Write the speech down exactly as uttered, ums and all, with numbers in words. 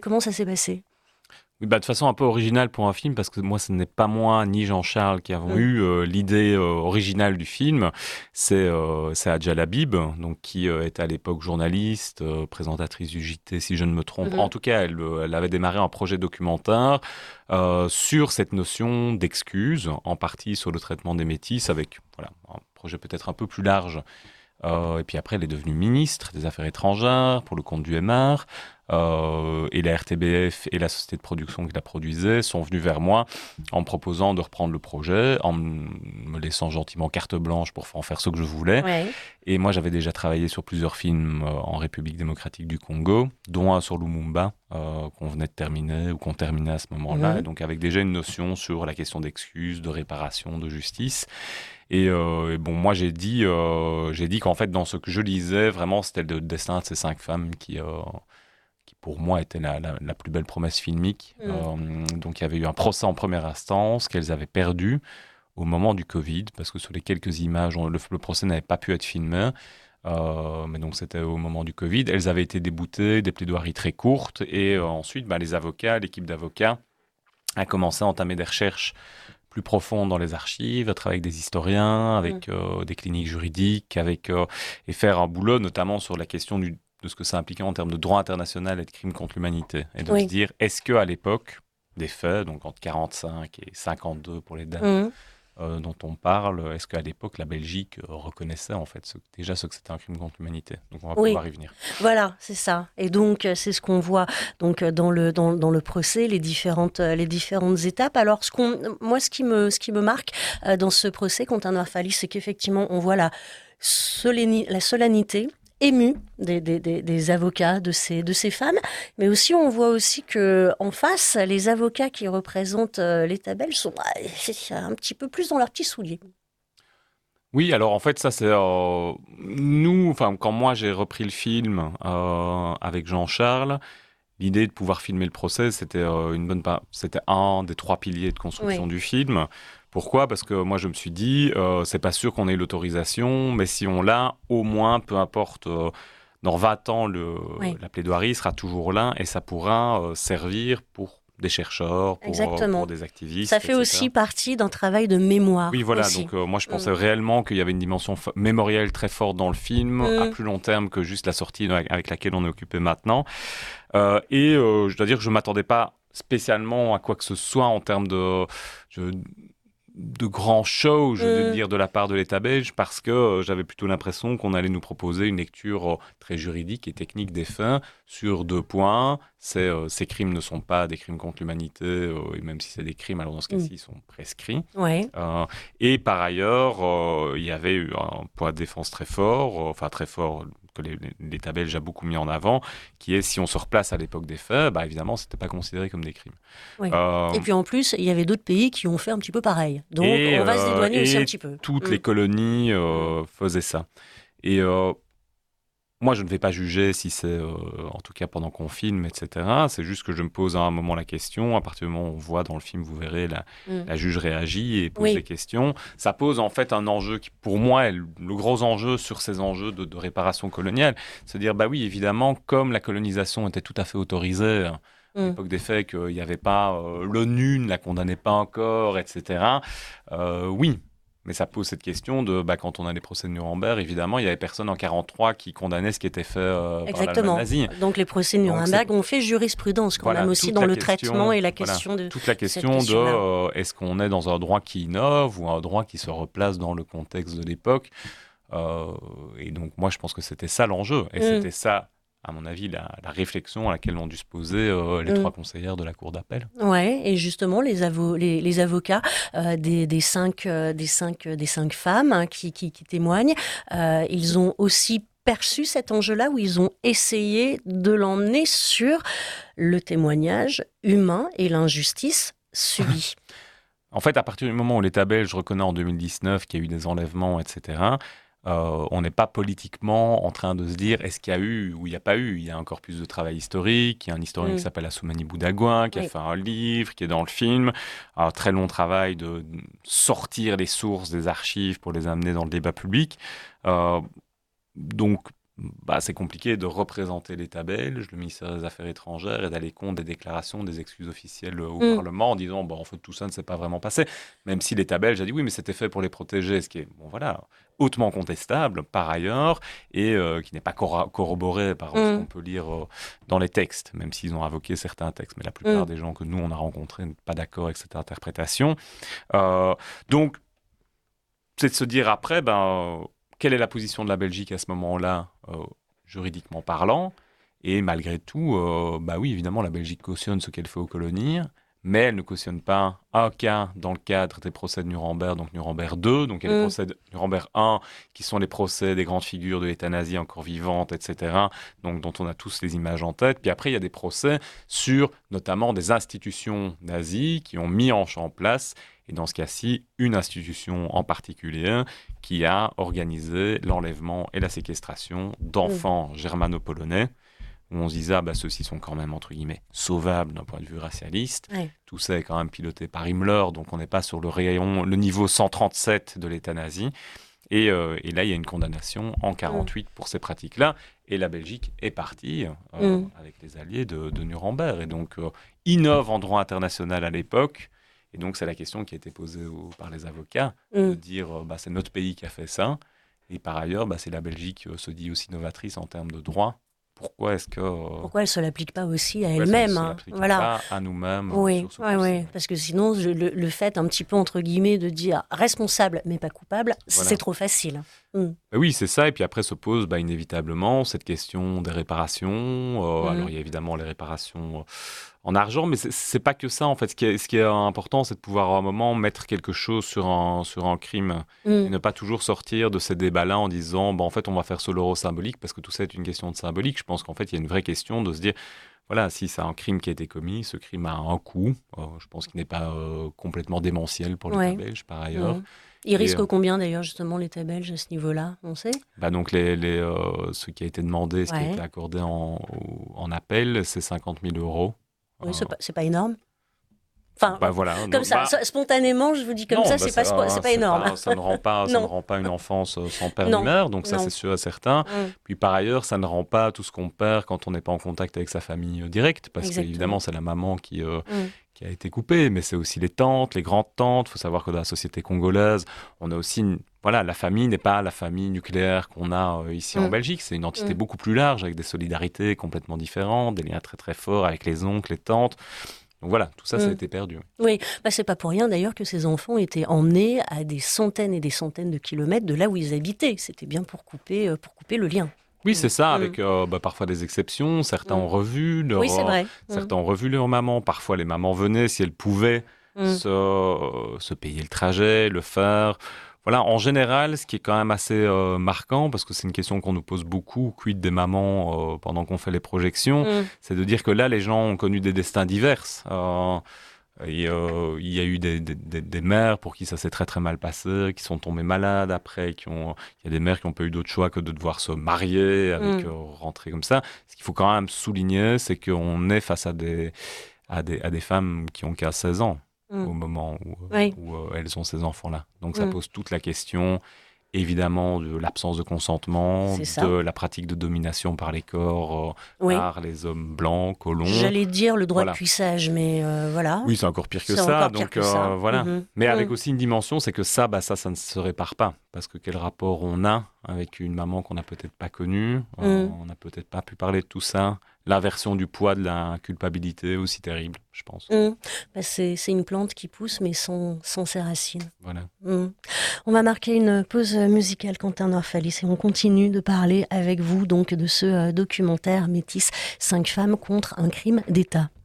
Comment ça s'est passé? Oui, bah, de façon un peu originale pour un film, parce que moi, ce n'est pas moi ni Jean-Charles qui avons Mmh. eu euh, l'idée euh, originale du film. C'est euh, c'est Adja Labib, donc, qui euh, était à l'époque journaliste, euh, présentatrice du J T, si je ne me trompe. En Mmh. tout cas, elle, euh, elle avait démarré un projet documentaire euh, sur cette notion d'excuse, en partie sur le traitement des métis, avec voilà, un projet peut-être un peu plus large. Euh, et puis après, elle est devenue ministre des Affaires étrangères pour le compte du M R. Euh, et la R T B F et la société de production qui la produisait sont venus vers moi en me proposant de reprendre le projet, en me laissant gentiment carte blanche pour en faire ce que je voulais. Ouais. Et moi, j'avais déjà travaillé sur plusieurs films euh, en République démocratique du Congo, dont un sur Lumumba, euh, qu'on venait de terminer, ou qu'on terminait à ce moment-là. Et Mmh. donc, avec déjà une notion sur la question d'excuses, de réparation, de justice. Et, euh, et bon, moi, j'ai dit, euh, j'ai dit qu'en fait, dans ce que je lisais, vraiment, c'était le destin de ces cinq femmes qui, euh, qui pour moi, était la, la, la plus belle promesse filmique. Mmh. Euh, donc, il y avait eu un procès en première instance qu'elles avaient perdu au moment du Covid, parce que sur les quelques images, on- le, le procès n'avait pas pu être filmé. Euh, mais donc, c'était au moment du Covid. Elles avaient été déboutées, des plaidoiries très courtes. Et euh, ensuite, bah, les avocats, l'équipe d'avocats, a commencé à entamer des recherches plus profondes dans les archives, à travailler avec des historiens, Mmh. avec euh, des cliniques juridiques, avec, euh, et faire un boulot notamment sur la question du, de ce que ça impliquait en termes de droit international et de crimes contre l'humanité. Et de se Oui. dire, est-ce qu'à l'époque des faits, donc entre quarante-cinq et cinquante-deux pour les dates Mmh. euh, dont on parle, est-ce qu'à l'époque la Belgique euh, reconnaissait en fait ce, déjà ce que c'était un crime contre l'humanité? Donc on va Oui. pouvoir y venir. Voilà, c'est ça. Et donc, euh, c'est ce qu'on voit donc euh, dans le dans, dans le procès, les différentes euh, les différentes étapes. Alors, ce qu'on, moi, ce qui me ce qui me marque euh, dans ce procès contre Anwar Fali, c'est qu'effectivement, on voit la solenni- la solennité émue des, des, des, des avocats de ces de ces femmes, mais aussi on voit aussi que en face, les avocats qui représentent euh, l'État belge sont ah, un petit peu plus dans leurs petits souliers. Oui, alors en fait, ça c'est euh, nous, enfin quand moi j'ai repris le film euh, avec Jean-Charles, l'idée de pouvoir filmer le procès, c'était euh, une bonne part, c'était un des trois piliers de construction Oui, du film. Pourquoi? Parce que moi je me suis dit, euh, c'est pas sûr qu'on ait l'autorisation, mais si on l'a, au moins, peu importe, euh, dans vingt ans, le, oui. la plaidoirie sera toujours là et ça pourra euh, servir pour des chercheurs, pour, euh, pour Exactement. des Ça activistes, fait aussi et cetera. partie d'un travail de Oui, mémoire voilà. aussi. Donc, euh, moi, je Mm. pensais réellement qu'il y avait une dimension fa- mémorielle très forte dans le film, à Mm. plus long terme que juste la sortie avec avec laquelle on est occupé maintenant. Euh, et euh, je dois dire que je ne m'attendais pas spécialement à quoi que ce soit en termes de, je- de grands shows, je veux Mm. dire, de la part de l'État belge, parce que euh, j'avais plutôt l'impression qu'on allait nous proposer une lecture euh, très juridique et technique des faits sur deux points. C'est, euh, ces crimes ne sont pas des crimes contre l'humanité, euh, et même si c'est des crimes, alors dans ce Mm. cas-ci, ils sont prescrits. Ouais. Euh, et par ailleurs, euh, il y avait eu un poids de défense très fort, euh, enfin très fort, que les- les- l'État belge a beaucoup mis en avant, qui est si on se replace à l'époque des faits, bah évidemment, c'était pas considéré comme des crimes. Ouais. Euh, Et puis en plus, il y avait d'autres pays qui ont fait un petit peu pareil. Donc et, on va se euh, dédouaner aussi un et petit peu. toutes Mm. les colonies Mm. euh, faisaient ça. Et euh, moi, je ne vais pas juger si c'est, euh, en tout cas pendant qu'on filme, et cetera. C'est juste que je me pose à un moment la question. À partir du moment où on voit dans le film, vous verrez, la, Mm. la juge réagit et pose des Oui. questions. Ça pose en fait un enjeu qui, pour moi, est le, le gros enjeu sur ces enjeux de, de réparation coloniale. Se dire, bah oui, évidemment, comme la colonisation était tout à fait autorisée à Mm. l'époque des faits, qu'il n'y avait pas, euh, l'ONU ne la condamnait pas encore, et cetera. Euh, oui. Mais ça pose cette question de, bah, quand on a les procès de Nuremberg, évidemment, il y avait personne en quarante-trois qui condamnait ce qui était fait euh, par l'Allemagne Exactement. nazie. Donc les procès de Donc c'est Nuremberg ont fait jurisprudence quand voilà même aussi toute dans la le traitement question, et la voilà question de toute la cette question de question-là. euh, est-ce qu'on est dans un droit qui innove ou un droit qui se replace dans le contexte de l'époque. Euh, et donc moi je pense que c'était ça l'enjeu et Mm. c'était ça à mon avis la, la réflexion à laquelle ont dû se poser euh, les Mm. trois conseillères de la cour d'appel. Ouais, et justement les, avo- les, les avocats euh, des, des cinq euh, des cinq des cinq femmes hein, qui, qui, qui témoignent, euh, ils ont aussi perçu cet enjeu-là où ils ont essayé de l'emmener sur le témoignage humain et l'injustice subie. En fait, à partir du moment où l'État belge reconnaît en deux mille dix-neuf qu'il y a eu des enlèvements, et cetera, euh, on n'est pas politiquement en train de se dire est-ce qu'il y a eu ou il n'y a pas eu. Il y a un corpus de travail historique, il y a un historien qui Mm. s'appelle Assoumani Boudagouin, qui a Oui. fait un livre, qui est dans le film. Un très long travail de sortir les sources des archives pour les amener dans le débat public. Euh, donc, bah, c'est compliqué de représenter l'État belge, le ministère des Affaires étrangères, et d'aller contre des déclarations, des excuses officielles au Mm. Parlement en disant bon, en fait, tout ça ne s'est pas vraiment passé. Même si l'État belge a dit oui, mais c'était fait pour les protéger, ce qui est bon, voilà, hautement contestable par ailleurs et euh, qui n'est pas corro- corroboré par euh, ce Mm. qu'on peut lire euh, dans les textes, même s'ils ont invoqué certains textes. Mais la plupart Mm. des gens que nous, on a rencontrés, n'est pas d'accord avec cette interprétation. Euh, donc, c'est de se dire après, ben, euh, quelle est la position de la Belgique à ce moment-là, euh, juridiquement parlant. Et malgré tout, euh, bah oui, évidemment, la Belgique cautionne ce qu'elle fait aux colonies, mais elle ne cautionne pas un cas dans le cadre des procès de Nuremberg, donc Nuremberg deux, donc il y a les Mm. procès de Nuremberg un, qui sont les procès des grandes figures de l'État nazi encore vivantes, et cetera, donc dont on a tous les images en tête. Puis après, il y a des procès sur notamment des institutions nazies qui ont mis en en place, et dans ce cas-ci, une institution en particulier qui a organisé l'enlèvement et la séquestration d'enfants germano-polonais, où on se disait, ah bah, ceux-ci sont quand même, entre guillemets, sauvables d'un point de vue racialiste. Ouais. Tout ça est quand même piloté par Himmler, donc on n'est pas sur le rayon, le niveau cent trente-sept de l'État nazi. Et, euh, et là, il y a une condamnation en quarante-huit pour ces pratiques-là. Et la Belgique est partie, euh, Mm. avec les alliés de, de Nuremberg. Et donc, euh, innove en droit international à l'époque. Et donc, c'est la question qui a été posée au- par les avocats, de Mm. dire, euh, bah, c'est notre pays qui a fait ça. Et par ailleurs, bah, c'est la Belgique euh, se dit aussi novatrice en termes de droit. Pourquoi est-ce que... euh, Pourquoi elle se l'applique pas aussi à pourquoi est-ce qu'on elle-même, se hein. l'applique Voilà. pas à nous-mêmes euh, Oui, sur ce ouais, procès. ouais. Parce que sinon, je- le, le fait un petit peu entre guillemets de dire responsable mais pas coupable, Voilà. c'est trop facile. Mm. Bah oui, c'est ça. Et puis après se pose bah, inévitablement cette question des réparations. Euh, Mhm. Alors il y a évidemment les réparations euh, en argent, mais c'est- c'est pas que ça en fait. Ce qui est, ce qui est important, c'est de pouvoir à un moment mettre quelque chose sur un, sur un crime Mm. et ne pas toujours sortir de ces débats-là en disant bah, en fait on va faire sur l'euro symbolique parce que tout ça est une question de symbolique. Je pense qu'en fait il y a une vraie question de se dire voilà, si c'est un crime qui a été commis, ce crime a un coût. Euh, je pense qu'il n'est pas euh, complètement démentiel pour l'État Ouais. belge par ailleurs. Mm. Il Et, risque euh, combien d'ailleurs justement l'État belge à ce niveau-là, on sait? Bah donc les, les, euh, ce qui a été demandé, ce qui a Ouais. été accordé en, au- en appel, c'est cinquante mille euros. Oui, c'est Euh, pas, c'est pas énorme. Enfin, bah voilà. comme Donc, ça, bah, ça, spontanément, je vous dis comme non, ça, bah, c'est pas, spo- euh, c'est pas énorme. pas- ça ne rend pas, ça ne Non. rend pas une enfance euh, sans père Non. ni mère, donc ça Non. c'est sûr et certain. Mm. Puis par ailleurs, ça ne rend pas tout ce qu'on perd quand on n'est pas en contact avec sa famille euh, directe, parce Exactement. qu'évidemment c'est la maman qui, euh, Mm. qui a été coupée, mais c'est aussi les tantes, les grandes-tantes. Il faut savoir que dans la société congolaise, on a aussi une... Voilà, la famille n'est pas la famille nucléaire qu'on a euh, ici en Mm. Belgique. C'est une entité Mm. beaucoup plus large, avec des solidarités complètement différentes, des liens très très forts avec les oncles, les tantes. Donc voilà, tout ça, ça a Mm. été perdu. Oui, bah, c'est pas pour rien d'ailleurs que ces enfants étaient emmenés à des centaines et des centaines de kilomètres de là où ils habitaient. C'était bien pour couper, euh, pour couper le lien. Oui, c'est ça, Mm. avec euh, bah, parfois des exceptions. Certains Mm. ont revu leur, Oui, c'est vrai. Mm. certains ont revu leur maman. Parfois, les mamans venaient si elles pouvaient Mm. se, euh, se payer le trajet, le faire. Voilà, en général, ce qui est quand même assez euh, marquant, parce que c'est une question qu'on nous pose beaucoup, quid des mamans euh, pendant qu'on fait les projections, Mm. c'est de dire que là, les gens ont connu des destins divers. Euh, et, euh, il y a eu des, des, des- des mères pour qui ça s'est très très mal passé, qui sont tombées malades après, qui ont, il y a des mères qui n'ont pas eu d'autre choix que de devoir se marier, avec Mm. euh, rentrer comme ça. Ce qu'il faut quand même souligner, c'est qu'on est face à des, à des, à des femmes qui ont qu'à seize ans Mm. au moment où, Oui. où euh, elles ont ces enfants-là. Donc ça Mm. pose toute la question, évidemment, de l'absence de consentement, C'est ça. de la pratique de domination par les corps, euh, Oui. par les hommes blancs, colons. J'allais dire le droit Voilà. de cuissage, mais euh, voilà. Oui, c'est encore pire que C'est ça. encore pire Donc que euh, ça. voilà. Mhm. Mais avec Mm. aussi une dimension, c'est que ça, bah, ça, ça ne se répare pas. Parce que quel rapport on a avec une maman qu'on n'a peut-être pas connue, euh, Mm. on n'a peut-être pas pu parler de tout ça. L'inversion du poids de la culpabilité aussi terrible, je pense. Mm. Bah, c'est, c'est une plante qui pousse, mais sans, sans ses racines. Voilà. Mm. On va marquer une pause musicale, Quentin Norfalis, et on continue de parler avec vous donc de ce euh, documentaire Métis, cinq femmes contre un crime d'État.